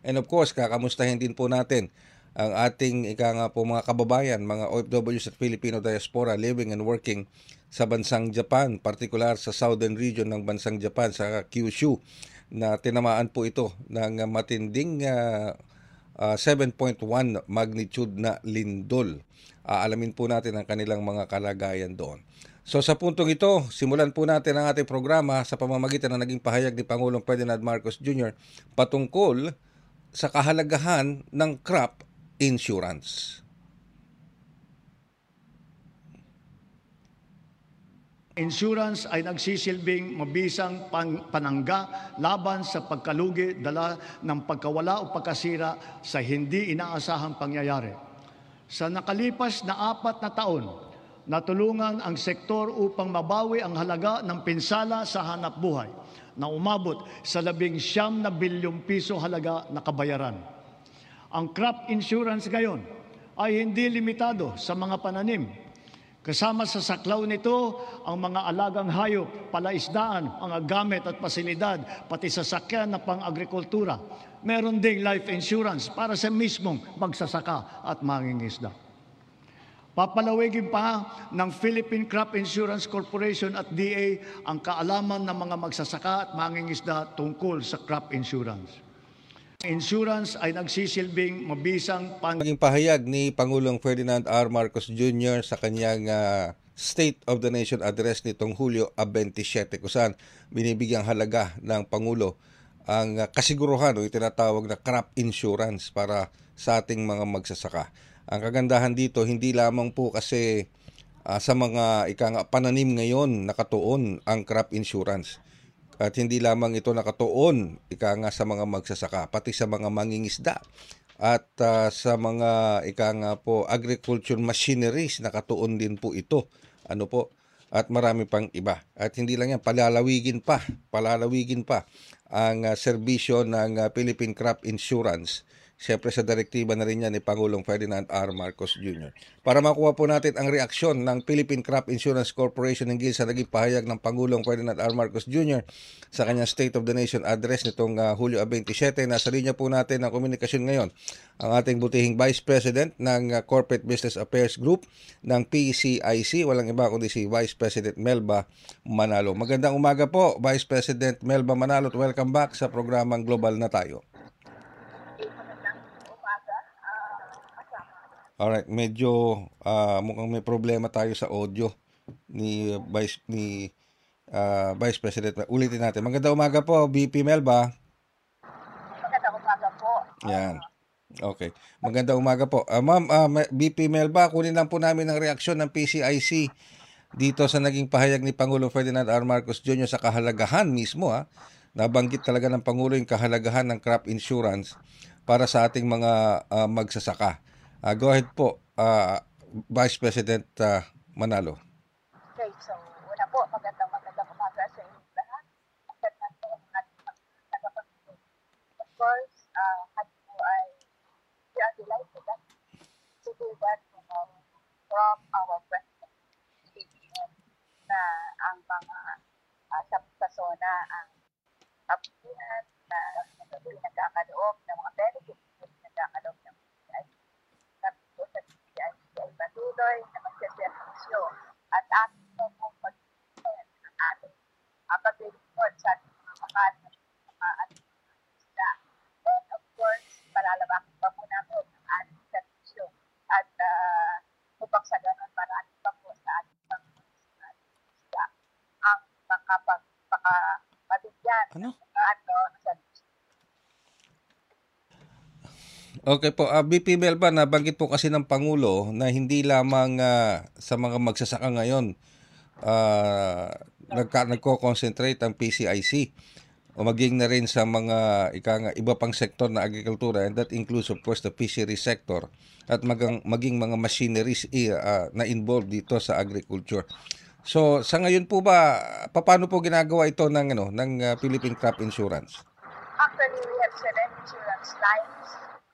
And of course, kakamustahin din po natin ang ating mga kababayan, mga OFWs at Filipino diaspora living and working sa bansang Japan, partikular sa southern region ng bansang Japan, sa Kyushu, na tinamaan po ito ng matinding 7.1 magnitude na lindol. Aalamin po natin ang kanilang mga kalagayan doon. So sa puntong ito, simulan po natin ang ating programa sa pamamagitan ng naging pahayag ni Pangulong Ferdinand Marcos Jr. patungkol sa kahalagahan ng crop insurance. Insurance ay nagsisilbing mabisang panangga laban sa pagkalugi dala ng pagkawala o pagkasira sa hindi inaasahang pangyayari. Sa nakalipas na 4 na taon, natulungan ang sektor upang mabawi ang halaga ng pinsala sa hanap buhay na umabot sa 19 na bilyong piso halaga na kabayaran. Ang crop insurance ngayon ay hindi limitado sa mga pananim. Kasama sa saklaw nito ang mga alagang hayop, palaisdaan, mga gamit at pasilidad, pati sasakyan na pang-agrikultura. Meron ding life insurance para sa mismong magsasaka at mangingisda. Papalawigin pa ng Philippine Crop Insurance Corporation at DA ang kaalaman ng mga magsasaka at mangingisda tungkol sa crop insurance. Insurance ay nagsisilbing mabisang Naging pahayag ni Pangulong Ferdinand R. Marcos Jr. sa kanyang State of the Nation Address nitong Hulyo 27, kung saan binibigyang halaga ng Pangulo ang kasiguruhan o itinatawag na crop insurance para sa ating mga magsasaka. Ang kagandahan dito, hindi lamang po kasi sa mga pananim ngayon nakatuon ang crop insurance. At hindi lamang ito nakatuon sa mga magsasaka, pati sa mga mangingisda at sa mga agriculture machineries nakatuon din po ito. At marami pang iba. At hindi lang yan, palalawigin pa ang serbisyo ng Philippine Crop Insurance. Siyempre sa direktiba na rin yan ni Pangulong Ferdinand R. Marcos Jr. Para makuha po natin ang reaksyon ng Philippine Crop Insurance Corporation hinggil sa naging pahayag ng Pangulong Ferdinand R. Marcos Jr. sa kanyang State of the Nation Address nitong Hulyo 27, nasa linya po natin ang komunikasyon ngayon ang ating butihing Vice President ng Corporate Business Affairs Group ng PCIC, walang iba kundi si Vice President Melba Manalo. Magandang umaga po, Vice President Melba Manalo, at welcome back sa programang Global na Tayo. Alright, medyo mukhang may problema tayo sa audio ni Vice President. Ulitin natin. Magandang umaga po, VP Melba. Magandang umaga po. Yan. Okay. Magandang umaga po. Ma'am, VP Melba, kunin lang po namin ang reaksyon ng PCIC dito sa naging pahayag ni Pangulong Ferdinand R. Marcos Jr. sa kahalagahan mismo. Nabanggit talaga ng Pangulo yung kahalagahan ng crop insurance para sa ating mga magsasaka. Go ahead po, Vice President Manalo. Okay, so una po, magandang umaga sa inyo lahat. Magandang po ang ating tagapagpapalito. Of course, kami po ay we are delighted to do that from our President ABM na ang mga sa zona ang kapulihan na pinagkakaloob ng mga benefits na pinagkakaloob ng ay patuloy na magsaservisyo at ating pong pag-ibigay ang ating pag-report sa ating mga kapal at isla. And of course, palalabakin pa po namin ang ating servisyo at upang sa ganun marami pa po sa ating mga isla ang mabigyan ng servisyo. Okay po, VP Melba, nabanggit po kasi ng Pangulo na hindi lamang sa mga magsasaka ngayon nagko-concentrate ang PCIC o maging na rin sa mga iba pang sektor na agrikultura, and that includes of course the fishery sector at maging mga machineries na involved dito sa agriculture. So sa ngayon po ba, paano po ginagawa ito ng Philippine Crop Insurance? Actually, we have select insurance lines